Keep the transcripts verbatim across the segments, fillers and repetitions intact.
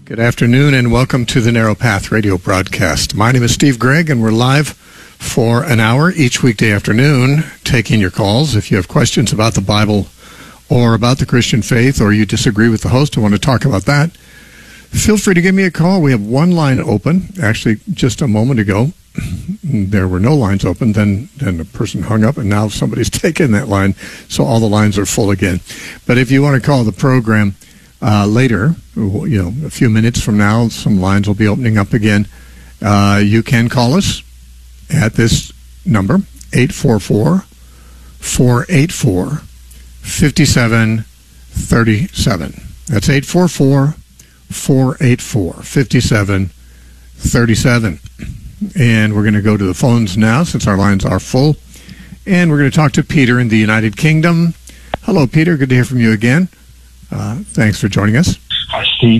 Good afternoon and welcome to the Narrow Path radio broadcast. My name is Steve Gregg and we're live for an hour each weekday afternoon taking your calls. If you have questions about the Bible or about the Christian faith or you disagree with the host and want to talk about that, feel free to give me a call. We have one line open. Actually, just a moment ago, there were no lines open. Then, then the person hung up and now somebody's taken that line, so all the lines are full again. But if you want to call the program Uh, later, you know, a few minutes from now, some lines will be opening up again. Uh, you can call us at this number, eight four four, four eight four, five seven three seven. That's eight four four, four eight four, five seven three seven. And we're going to go to the phones now since our lines are full. And we're going to talk to Peter in the United Kingdom. Hello, Peter. Good to hear from you again. Uh, thanks for joining us. Hi, Steve.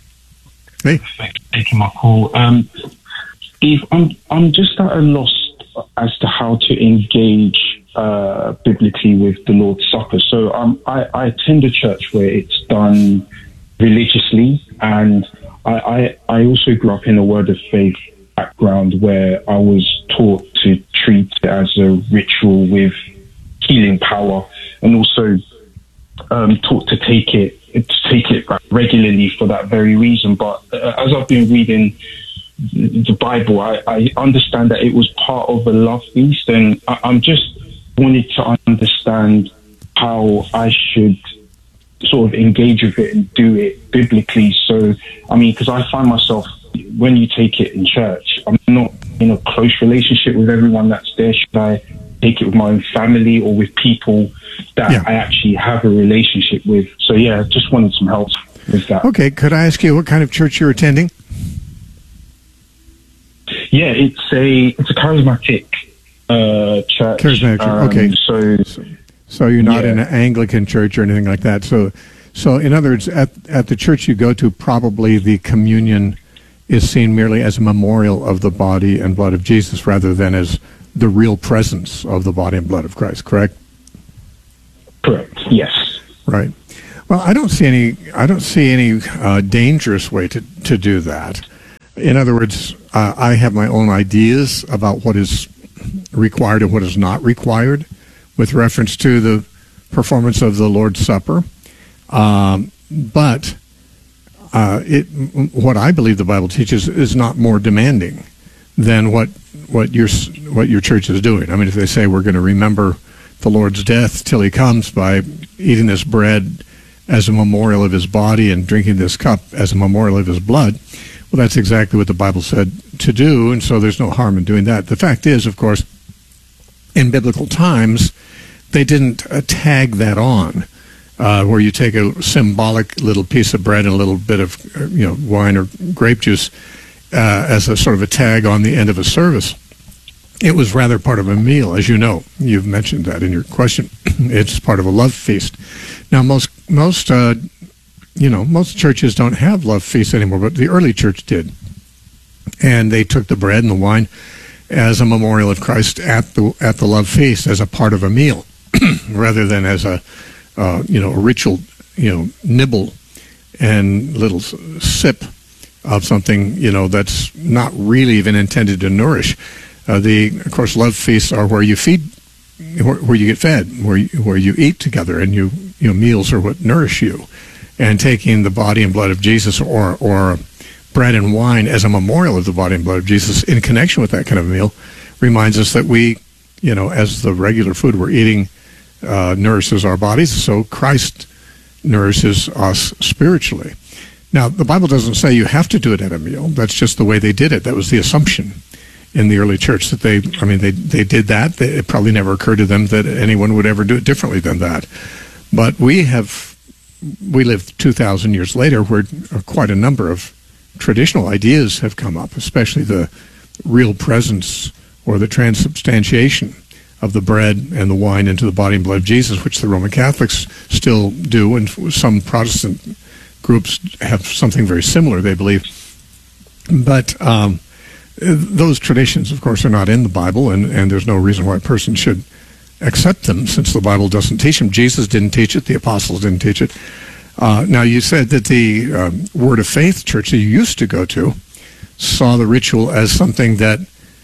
Hey. Thanks for taking my call. Um, Steve, I'm I'm just at a loss as to how to engage uh, biblically with the Lord's Supper. So um, I, I attend a church where it's done religiously, and I, I, I also grew up in a Word of Faith background where I was taught to treat it as a ritual with healing power, and also Um, taught to take it to take it regularly for that very reason. But uh, as I've been reading the Bible, I, I understand that it was part of a love feast, and I, I'm just wanted to understand how I should sort of engage with it and do it biblically. So, I mean, because I find myself, when you take it in church, I'm not in a close relationship with everyone that's there. Should I take it with my own family or with people that yeah. I actually have a relationship with? So yeah, just wanted some help with that. Okay, could I ask you what kind of church you're attending? Yeah, it's a it's a charismatic uh, church. Charismatic church. Um, okay, so so you're not yeah. in an Anglican church or anything like that. So, so in other words, at at the church you go to, probably the communion is seen merely as a memorial of the body and blood of Jesus, rather than as the real presence of the body and blood of Christ. Correct? Correct. Yes. Right. Well, I don't see any. I don't see any uh, dangerous way to, to do that. In other words, uh, I have my own ideas about what is required and what is not required, with reference to the performance of the Lord's Supper. Um, but uh, it, what I believe the Bible teaches is not more demanding than what what your what your church is doing. I mean, if they say we're going to remember the Lord's death till he comes by eating this bread as a memorial of his body and drinking this cup as a memorial of his blood, well, that's exactly what the Bible said to do, and so there's no harm in doing that. The fact is, of course, in biblical times, they didn't uh, tag that on, uh, where you take a symbolic little piece of bread and a little bit of uh, you know wine or grape juice uh, as a sort of a tag on the end of a service. It was rather part of a meal, as you know. You've mentioned that in your question. It's part of a love feast. Now, most most uh, you know most churches don't have love feasts anymore, but the early church did, and they took the bread and the wine as a memorial of Christ at the at the love feast, as a part of a meal, rather than as a uh, you know a ritual you know nibble and little sip of something you know that's not really even intended to nourish. Uh, the, of course, love feasts are where you feed, where, where you get fed, where you, where you eat together, and you, you know, meals are what nourish you. And taking the body and blood of Jesus, or or bread and wine as a memorial of the body and blood of Jesus in connection with that kind of meal, reminds us that we, you know, as the regular food we're eating uh, nourishes our bodies, so Christ nourishes us spiritually. Now, the Bible doesn't say you have to do it at a meal. That's just the way they did it. That was the assumption in the early church, that they, I mean, they they did that. They, it probably never occurred to them that anyone would ever do it differently than that. But we have, we live two thousand years later, where quite a number of traditional ideas have come up, especially the real presence or the transubstantiation of the bread and the wine into the body and blood of Jesus, which the Roman Catholics still do, and some Protestant groups have something very similar, they believe. But um, those traditions, of course, are not in the Bible, and, and there's no reason why a person should accept them, since the Bible doesn't teach them. Jesus didn't teach it. The apostles didn't teach it. Uh, now, you said that the um, Word of Faith church that you used to go to saw the ritual as something that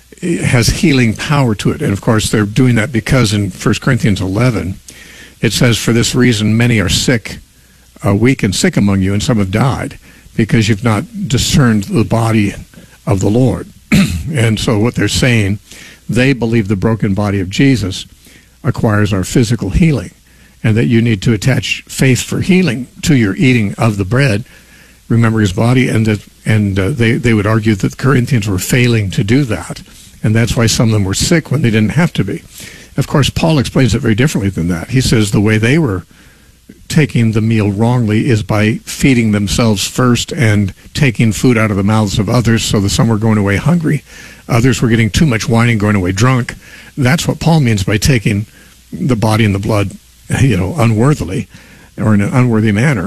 has healing power to it. And, of course, they're doing that because in First Corinthians eleven, it says, "For this reason many are sick, uh, weak and sick among you, and some have died, because you've not discerned the body of the Lord." And so what they're saying, they believe the broken body of Jesus acquires our physical healing, and that you need to attach faith for healing to your eating of the bread, remember his body, and that, and uh, they, they would argue that the Corinthians were failing to do that, and that's why some of them were sick when they didn't have to be. Of course, Paul explains it very differently than that. He says the way they were taking the meal wrongly is by feeding themselves first and taking food out of the mouths of others, so that some were going away hungry, others were getting too much wine and going away drunk. That's what Paul means by taking the body and the blood, you know, unworthily, or in an unworthy manner.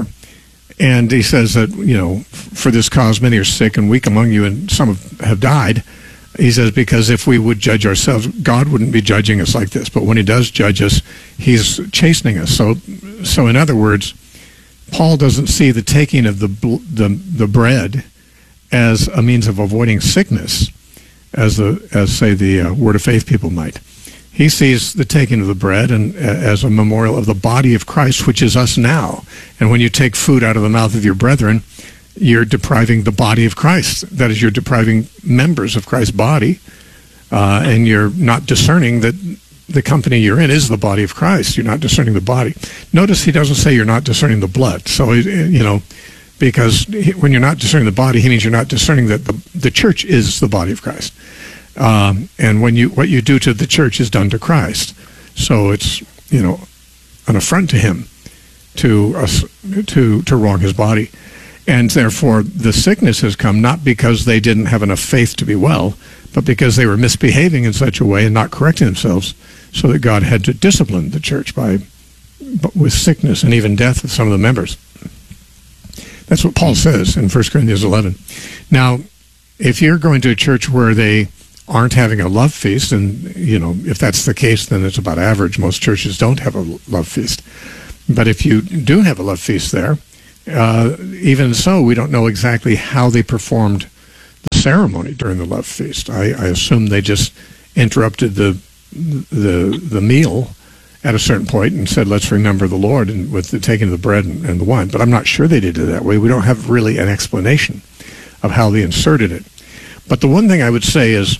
And he says that, you know, for this cause many are sick and weak among you, and some have, have died. He says, because if we would judge ourselves, God wouldn't be judging us like this. But when he does judge us, he's chastening us. So, so in other words, Paul doesn't see the taking of the the, the bread as a means of avoiding sickness, as the as say the uh, Word of Faith people might. He sees the taking of the bread and uh, as a memorial of the body of Christ, which is us now. And when you take food out of the mouth of your brethren, you're depriving the body of Christ. That is, you're depriving members of Christ's body, uh, and you're not discerning that the company you're in is the body of Christ. You're not discerning the body. Notice he doesn't say you're not discerning the blood. So, you know, because when you're not discerning the body, he means you're not discerning that the, the church is the body of Christ. Um, and when you what you do to the church is done to Christ. So it's, you know, an affront to him to us to to wrong his body. And therefore, the sickness has come not because they didn't have enough faith to be well, but because they were misbehaving in such a way and not correcting themselves, so that God had to discipline the church by with sickness and even death of some of the members. That's what Paul says in First Corinthians eleven. Now, if you're going to a church where they aren't having a love feast, and, you know, if that's the case, then it's about average. Most churches don't have a love feast. But if you do have a love feast there, Uh, even so, we don't know exactly how they performed the ceremony during the love feast. I, I assume they just interrupted the the the meal at a certain point and said, "Let's remember the Lord," and with the taking of the bread and, and the wine. But I'm not sure they did it that way. We don't have really an explanation of how they inserted it. But the one thing I would say is,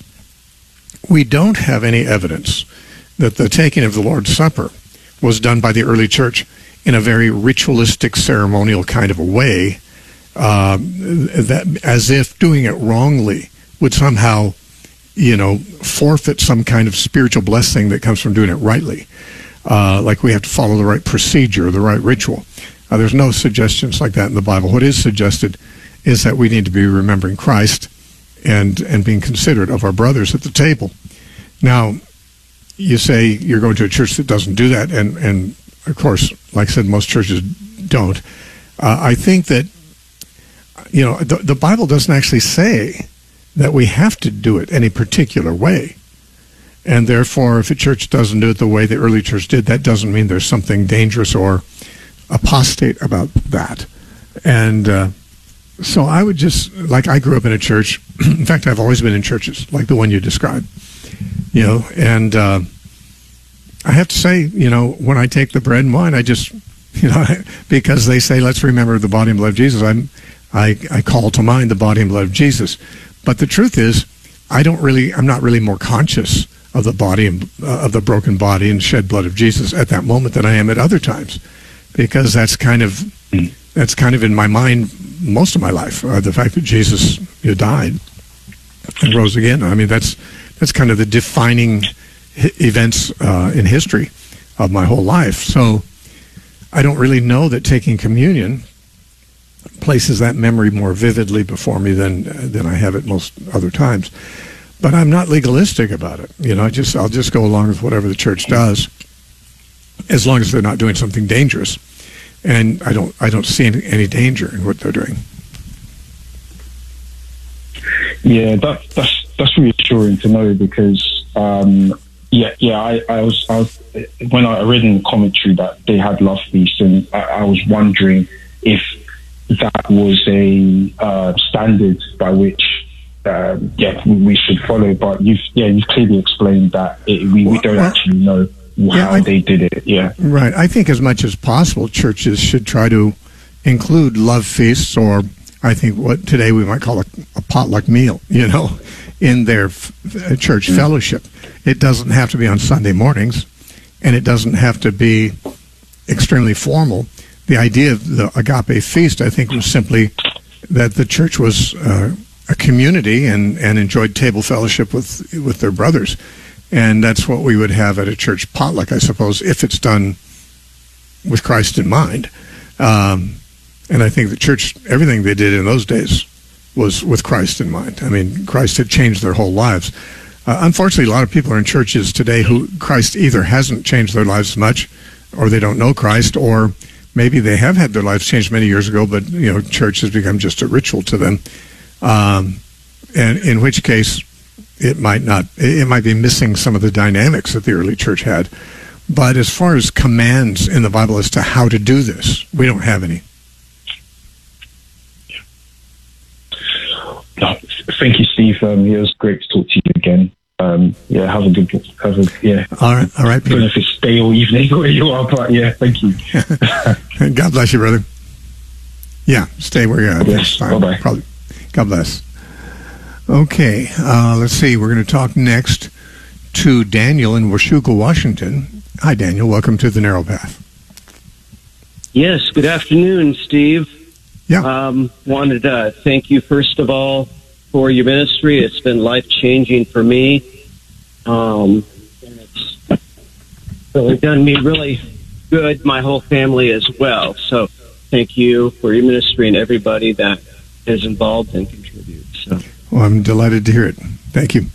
we don't have any evidence that the taking of the Lord's Supper was done by the early church in a very ritualistic, ceremonial kind of a way, uh, that as if doing it wrongly would somehow, you know, forfeit some kind of spiritual blessing that comes from doing it rightly. Uh, like we have to follow the right procedure, the right ritual. Uh, there's no suggestions like that in the Bible. What is suggested is that we need to be remembering Christ and and being considerate of our brothers at the table. Now, you say you're going to a church that doesn't do that, and and of course, like I said, most churches don't. Uh, I think that, you know, the, the Bible doesn't actually say that we have to do it any particular way. And therefore, if a church doesn't do it the way the early church did, that doesn't mean there's something dangerous or apostate about that. And uh, so I would just, like I grew up in a church. In fact, I've always been in churches like the one you described, you know, and uh, I have to say, you know, when I take the bread and wine, I just, you know, because they say, let's remember the body and blood of Jesus, I'm, I, I call to mind the body and blood of Jesus. But the truth is, I don't really, I'm not really more conscious of the body and uh, of the broken body and shed blood of Jesus at that moment than I am at other times, because that's kind of, that's kind of in my mind most of my life, uh, the fact that Jesus, you know, died and rose again. I mean, that's, that's kind of the defining events uh, in history of my whole life. So I don't really know that taking communion places that memory more vividly before me than than I have at most other times. But I'm not legalistic about it. You know, I just I'll just go along with whatever the church does, as long as they're not doing something dangerous. And I don't I don't see any, any danger in what they're doing. Yeah, that, that's that's reassuring to know, because um, yeah, yeah, I, I was I was when I read in the commentary that they had love feast, and I, I was wondering if that was a uh, standard by which um, yeah we should follow. But you've yeah you've clearly explained that it, we, we don't well, actually know how yeah, I, they did it. Yeah, right. I think as much as possible, churches should try to include love feasts, or I think what today we might call a, a potluck meal, you know, in their f- church mm-hmm. fellowship. It doesn't have to be on Sunday mornings, and it doesn't have to be extremely formal. The idea of the agape feast, I think, was simply that the church was uh, a community and, and enjoyed table fellowship with with their brothers. And that's what we would have at a church potluck, I suppose, if it's done with Christ in mind. Um, and I think the church, everything they did in those days was with Christ in mind. I mean, Christ had changed their whole lives. Uh, unfortunately, a lot of people are in churches today who Christ either hasn't changed their lives much, or they don't know Christ, or maybe they have had their lives changed many years ago, but, you know, church has become just a ritual to them. Um, and in which case, it might not, it might be missing some of the dynamics that the early church had. But as far as commands in the Bible as to how to do this, we don't have any. No, thank you, Steve. Um, it was great to talk to you again. Um, yeah, have a good, have a, yeah. All right, all right, Peter. I don't know if it's day or evening where you are, but yeah, thank you. God bless you, brother. Yeah, stay where you're at. Yes, bye-bye. Probably. God bless. Okay, uh, let's see. We're going to talk next to Daniel in Washougal, Washington. Hi, Daniel. Welcome to the Narrow Path. Yes, good afternoon, Steve. Yeah. Um, wanted to thank you, first of all, for your ministry. It's been life-changing for me. Um, and it's really done me really good, my whole family as well. So thank you for your ministry and everybody that is involved and contributes. So. Well, I'm delighted to hear it. Thank you.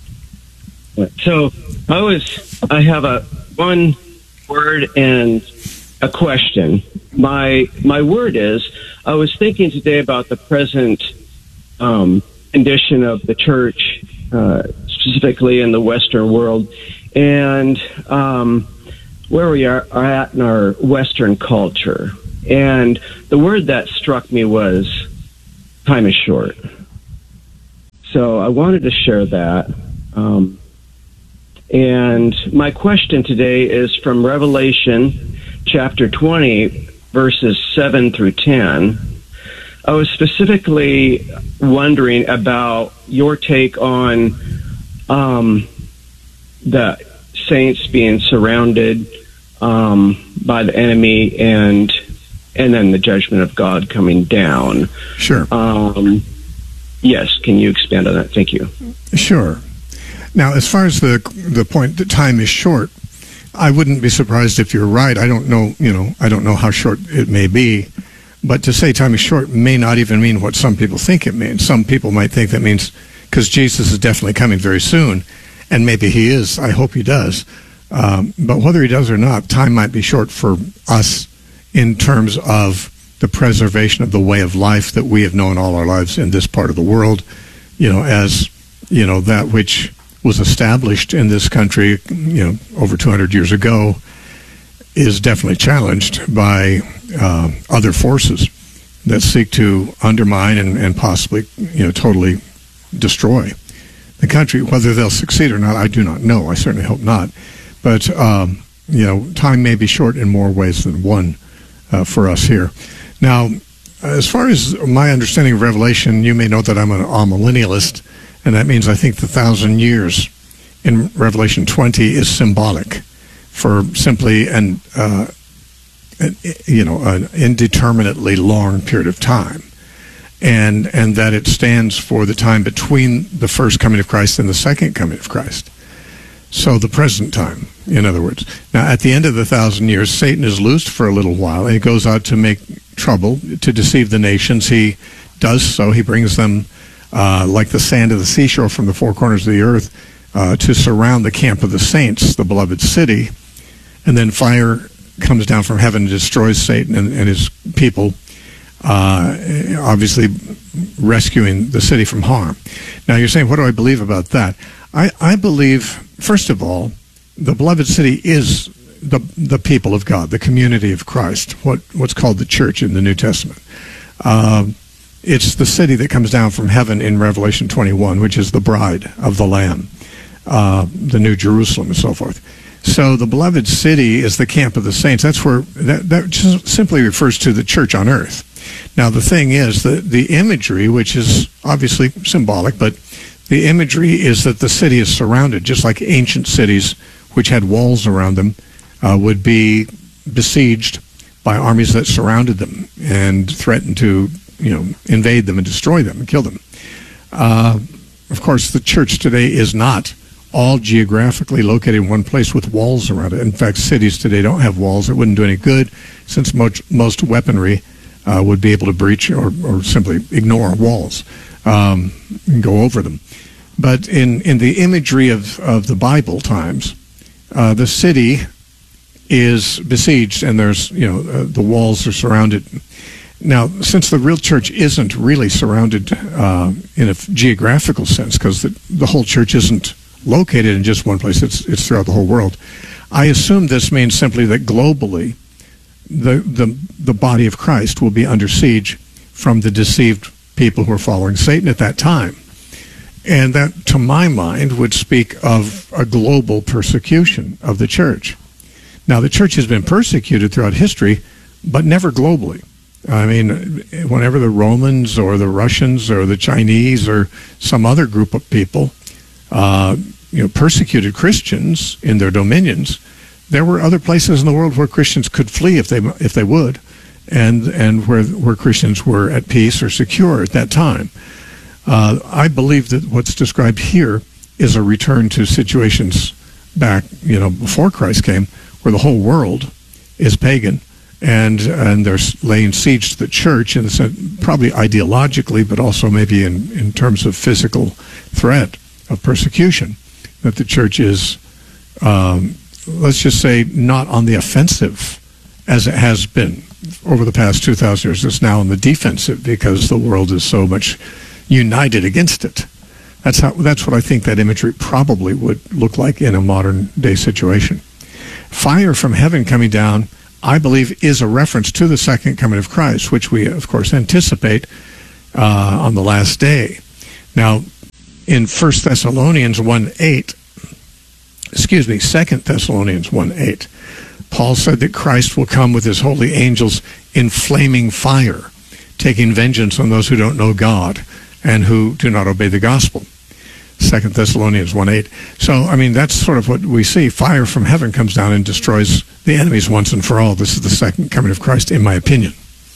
So I was, I have a one word and a question. My my word is, I was thinking today about the present um, condition of the church, uh, specifically in the Western world, and um, where we are, are at in our Western culture. And the word that struck me was, time is short. So I wanted to share that. Um, and my question today is from Revelation chapter twenty, verses seven through ten. I was specifically wondering about your take on um, the saints being surrounded um, by the enemy and and then the judgment of God coming down. Sure. Um, yes, can you expand on that? Thank you. Sure. Now, as far as the the point that time is short, I wouldn't be surprised if you're right. I don't know, you know, I don't know how short it may be, but to say time is short may not even mean what some people think it means. Some people might think that means because Jesus is definitely coming very soon, and maybe he is. I hope he does. Um, but whether he does or not, time might be short for us in terms of the preservation of the way of life that we have known all our lives in this part of the world, you know, as, you know, that which was established in this country, you know, over two hundred years ago, is definitely challenged by uh, other forces that seek to undermine and, and possibly, you know, totally destroy the country. Whether they'll succeed or not, I do not know. I certainly hope not. But, um, you know, time may be short in more ways than one uh, for us here. Now, as far as my understanding of Revelation, you may know that I'm an amillennialist, and that means I think the thousand years in Revelation twenty is symbolic for simply an, uh, an you know, an indeterminately long period of time, and and that it stands for the time between the first coming of Christ and the second coming of Christ. So the present time, in other words. Now, at the end of the thousand years, Satan is loosed for a little while, and he goes out to make trouble, to deceive the nations. He does so. He brings them Uh, like the sand of the seashore from the four corners of the earth, uh, to surround the camp of the saints, the beloved city. And then fire comes down from heaven and destroys Satan and, and his people, uh, obviously rescuing the city from harm. Now you're saying, what do I believe about that? I, I believe, first of all, the beloved city is the the people of God, the community of Christ, what what's called the church in the New Testament. Uh, it's the city that comes down from heaven in Revelation twenty-one, which is the bride of the Lamb, uh, the New Jerusalem, and so forth. So the beloved city is the camp of the saints. That's where that, that just simply refers to the church on earth. Now the thing is that the imagery, which is obviously symbolic, but the imagery is that the city is surrounded, just like ancient cities, which had walls around them, uh, would be besieged by armies that surrounded them and threatened to, you know, invade them and destroy them and kill them. Uh, of course, the church today is not all geographically located in one place with walls around it. In fact, cities today don't have walls. It wouldn't do any good, since most, most weaponry uh, would be able to breach or, or simply ignore walls um, and go over them. But in, in the imagery of, of the Bible times, uh, the city is besieged, and there's, you know, uh, the walls are surrounded. Now, since the real church isn't really surrounded uh, in a geographical sense, because the, the whole church isn't located in just one place, it's, it's throughout the whole world, I assume this means simply that globally the, the, the body of Christ will be under siege from the deceived people who are following Satan at that time. And that, to my mind, would speak of a global persecution of the church. Now, the church has been persecuted throughout history, but never globally. I mean, whenever the Romans or the Russians or the Chinese or some other group of people uh, you know, persecuted Christians in their dominions, there were other places in the world where Christians could flee if they if they would, and and where where Christians were at peace or secure at that time. Uh, I believe that what's described here is a return to situations back, you know, before Christ came, where the whole world is pagan, and and they're laying siege to the church, in the sense, probably ideologically, but also maybe in, in terms of physical threat of persecution, that the church is, um, let's just say, not on the offensive as it has been over the past two thousand years. It's now on the defensive because the world is so much united against it. That's how. That's what I think that imagery probably would look like in a modern day situation. Fire from heaven coming down, I believe, is a reference to the second coming of Christ, which we, of course, anticipate uh, on the last day. Now, in First Thessalonians one eight, excuse me, Second Thessalonians one eight, Paul said that Christ will come with his holy angels in flaming fire, taking vengeance on those who don't know God and who do not obey the gospel. Second Thessalonians one eight. So, I mean, that's sort of what we see. Fire from heaven comes down and destroys the enemies once and for all. This is the second coming of Christ, in my opinion.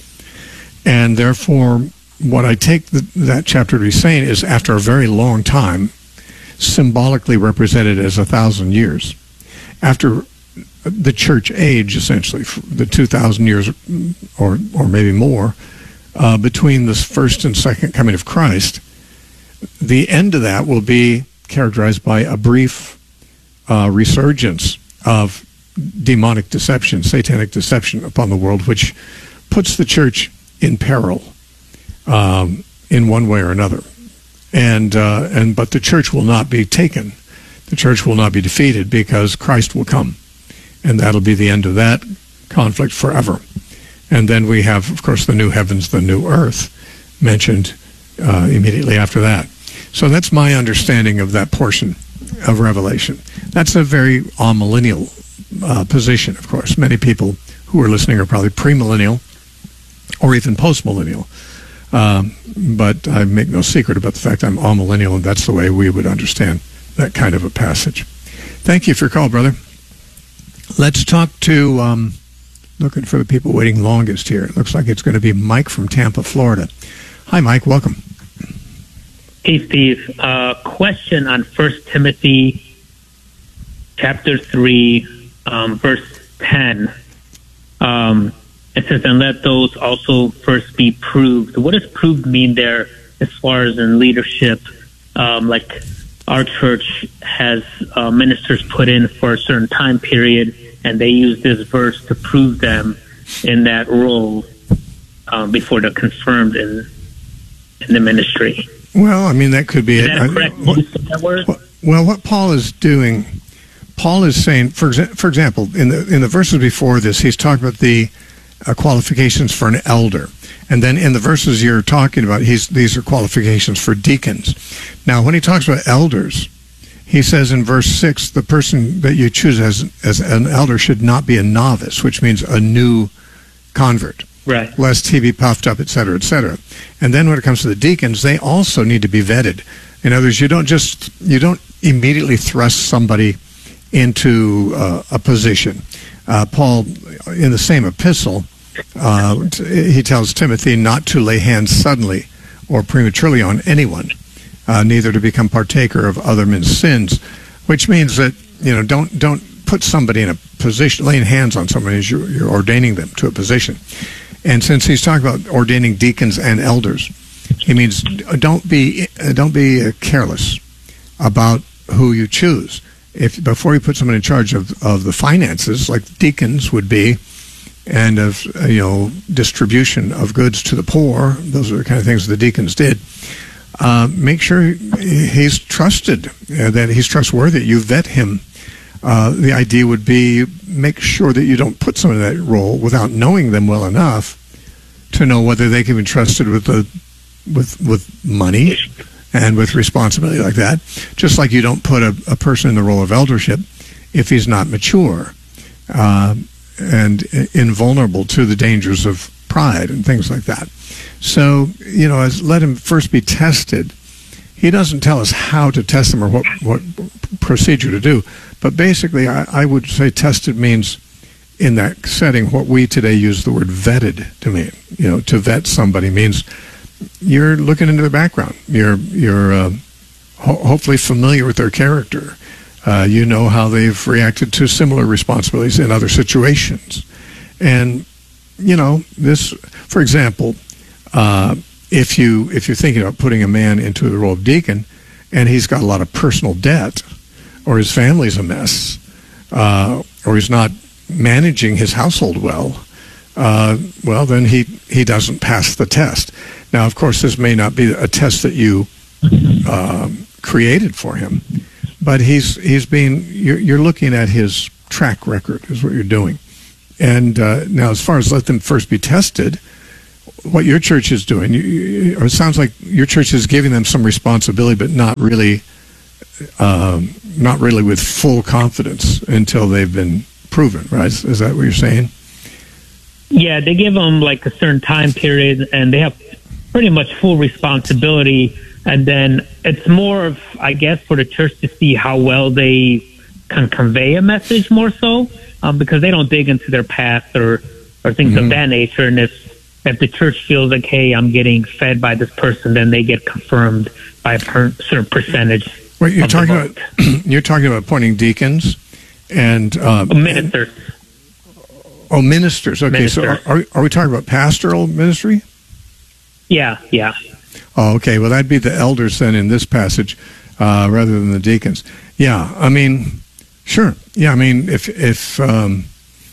And therefore, what I take the, that chapter to be saying is, after a very long time, symbolically represented as a thousand years, after the church age, essentially, the two thousand years or, or maybe more, uh, between the first and second coming of Christ, the end of that will be characterized by a brief uh, resurgence of demonic deception, satanic deception upon the world, which puts the church in peril um, in one way or another. And uh, and but the church will not be taken. The church will not be defeated, because Christ will come, and that'll be the end of that conflict forever. And then we have, of course, the new heavens, the new earth mentioned uh, immediately after that. So that's my understanding of that portion of Revelation. That's a very amillennial uh, position, of course. Many people who are listening are probably premillennial or even postmillennial. Um, but I make no secret about the fact I'm amillennial, and that's the way we would understand that kind of a passage. Thank you for your call, brother. Let's talk to, um, looking for the people waiting longest here. It looks like it's going to be Mike from Tampa, Florida. Hi, Mike. Welcome. Hey, Steve. Uh, question on First Timothy chapter three, um, verse ten. Um, it says, and let those also first be proved. What does proved mean there as far as in leadership? Um, like our church has uh, ministers put in for a certain time period, and they use this verse to prove them in that role um, before they're confirmed in, in the ministry. Well, I mean, that could be Is it. that a correct use of that word? Well, what Paul is doing, Paul is saying, for exa- for example, in the in the verses before this, he's talking about the uh, qualifications for an elder, and then in the verses you're talking about, he's these are qualifications for deacons. Now, when he talks about elders, he says in verse six, the person that you choose as as an elder should not be a novice, which means a new convert, Right. lest he be puffed up, et cetera, et cetera. And then when it comes to the deacons, they also need to be vetted. In other words, you don't just you don't immediately thrust somebody into uh, a position. Uh, Paul, in the same epistle, uh, t- he tells Timothy not to lay hands suddenly or prematurely on anyone, uh, neither to become partaker of other men's sins, which means that, you know, don't don't put somebody in a position, laying hands on somebody as you're, you're ordaining them to a position. And since he's talking about ordaining deacons and elders, he means don't be don't be uh, careless about who you choose. If before you put someone in charge of, of the finances, like deacons would be, and of uh, you know distribution of goods to the poor, those are the kind of things the deacons did. Uh, make sure he's trusted, uh, that he's trustworthy. You vet him. Uh, the idea would be make sure that you don't put someone in that role without knowing them well enough to know whether they can be trusted with the with with money and with responsibility like that. Just like you don't put a, a person in the role of eldership if he's not mature uh, and invulnerable to the dangers of pride and things like that. So, you know, as let him first be tested. He doesn't tell us how to test them or what, what procedure to do. But basically, I, I would say tested means, in that setting, what we today use the word vetted to mean. You know, to vet somebody means you're looking into their background. You're you're uh, ho- hopefully familiar with their character. Uh, you know how they've reacted to similar responsibilities in other situations. And, you know, this, for example, uh, if you if you're thinking about putting a man into the role of deacon, and he's got a lot of personal debt, or his family's a mess, uh, or he's not managing his household well, uh, well, then he, he doesn't pass the test. Now, of course, this may not be a test that you um, created for him, but he's he's being you're, you're looking at his track record is what you're doing. And uh, now, as far as let them first be tested, what your church is doing, you, you, or it sounds like your church is giving them some responsibility, but not really, um, not really with full confidence until they've been proven, right? Is that what you're saying? Yeah, they give them like a certain time period, and they have pretty much full responsibility. And then it's more of, I guess, for the church to see how well they can convey a message more so, um, because they don't dig into their past or, or things Mm-hmm. of that nature. And if if the church feels like, hey, I'm getting fed by this person, then they get confirmed by a per- certain percentage. Wait, you're of the talking vote. about you're talking about appointing deacons and uh, Ministers. oh, ministers. Okay, Minister. so are, are are we talking about pastoral ministry? Yeah, yeah. Oh, okay. Well, that'd be the elders then in this passage, uh, rather than the deacons. Yeah, I mean, sure. Yeah, I mean, if if um,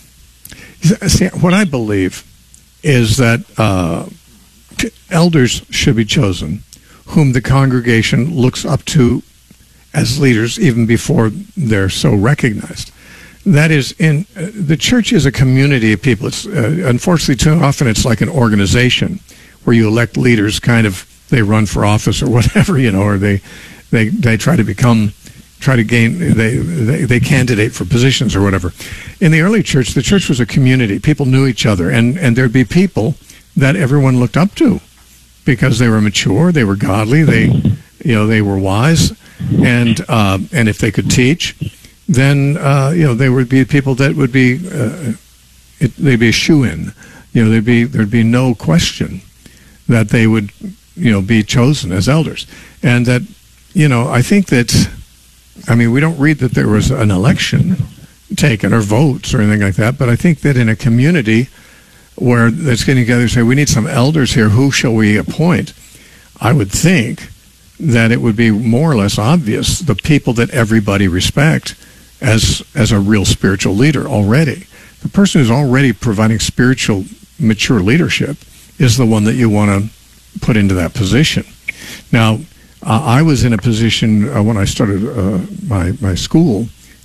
see, what I believe is that uh, elders should be chosen, whom the congregation looks up to as leaders, even before they're so recognized. That is, in uh, the church is a community of people. It's uh, unfortunately too often it's like an organization where you elect leaders, kind of they run for office or whatever, you know, or they they they try to become try to gain they, they they candidate for positions or whatever. In the early church, the church was a community. People knew each other, and and there'd be people that everyone looked up to because they were mature, they were godly, they you know they were wise, and uh, and if they could teach, then uh, you know they would be people that would be uh, it, they'd be a shoo-in. You know, there'd be there'd be no question that they would you know be chosen as elders, and that you know I think that. I mean, we don't read that there was an election taken or votes or anything like that, but I think that in a community where that's getting together and say, we need some elders here, who shall we appoint? I would think that it would be more or less obvious the people that everybody respect as as a real spiritual leader already. The person who's already providing spiritual, mature leadership is the one that you want to put into that position. Now, Uh, I was in a position uh, when I started uh, my my school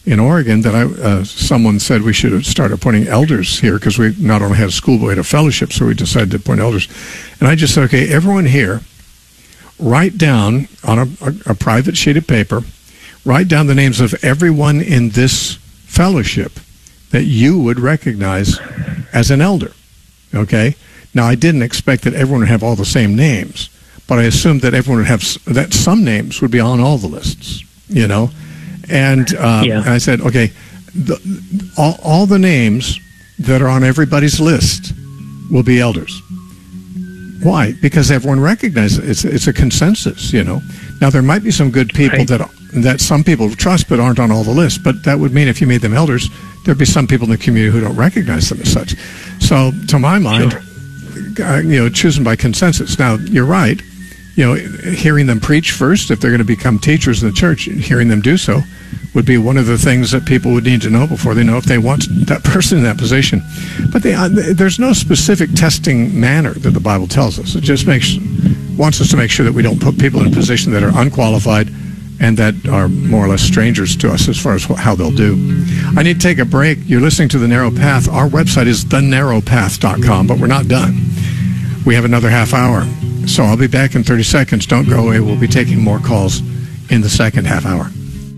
in Oregon that I uh, someone said we should start appointing elders here because we not only had a school but we had a fellowship, so we decided to appoint elders. And I just said, okay, everyone here, write down on a, a, a private sheet of paper, write down the names of everyone in this fellowship that you would recognize as an elder. Okay? Now, I didn't expect that everyone would have all the same names, but I assumed that everyone would have, that some names would be on all the lists, you know? And, uh, Yeah. and I said, okay, the, all, all the names that are on everybody's list will be elders. Why? Because everyone recognizes it. It's, it's a consensus, you know? Now, there might be some good people Right. that that some people trust but aren't on all the lists, but that would mean if you made them elders, there'd be some people in the community who don't recognize them as such. So, to my mind, uh, you know, choosing by consensus. Now, you're right. You know, hearing them preach first, if they're going to become teachers in the church, hearing them do so would be one of the things that people would need to know before they know if they want that person in that position. But they, uh, there's no specific testing manner that the Bible tells us. It just makes wants us to make sure that we don't put people in a position that are unqualified and that are more or less strangers to us as far as how they'll do. I need to take a break. You're listening to The Narrow Path. Our website is the narrow path dot com, but we're not done. We have another half hour. So I'll be back in thirty seconds. Don't go away. We'll be taking more calls in the second half hour.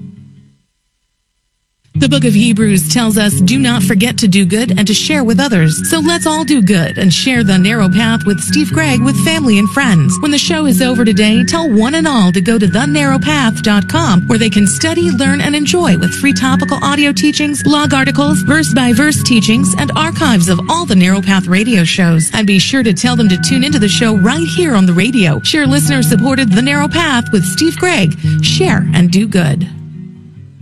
The book of Hebrews tells us, do not forget to do good and to share with others. So let's all do good and share The Narrow Path with Steve Gregg with family and friends. When the show is over today, tell one and all to go to the narrow path dot com where they can study, learn, and enjoy with free topical audio teachings, blog articles, verse-by-verse teachings, and archives of all the Narrow Path radio shows. And be sure to tell them to tune into the show right here on the radio. Share listener-supported The Narrow Path with Steve Gregg. Share and do good.